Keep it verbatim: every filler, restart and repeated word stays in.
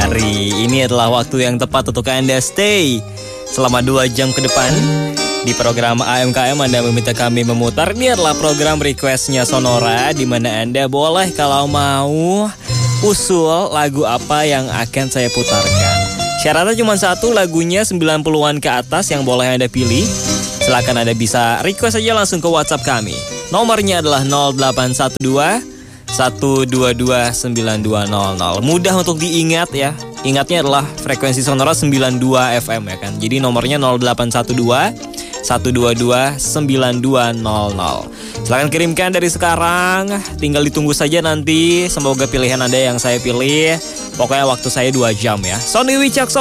hari. Ini adalah waktu yang tepat untuk Anda stay selama dua jam ke depan di program A M K M. Anda meminta kami memutar. Ini adalah program requestnya Sonora, di mana Anda boleh kalau mau usul lagu apa yang akan saya putarkan. Syaratnya cuma satu, lagunya sembilan puluhan ke atas yang boleh Anda pilih. Silakan Anda bisa request aja langsung ke WhatsApp kami. Nomornya adalah nol delapan satu dua satu dua dua sembilan dua nol nol. Mudah untuk diingat ya. Ingatnya adalah frekuensi Sonora sembilan puluh dua F M ya kan. Jadi nomornya nol delapan satu dua satu dua dua sembilan dua nol nol. Silakan kirimkan dari sekarang. Tinggal ditunggu saja nanti. Semoga pilihan Anda yang saya pilih. Pokoknya waktu saya dua jam ya. Sony Wicaksono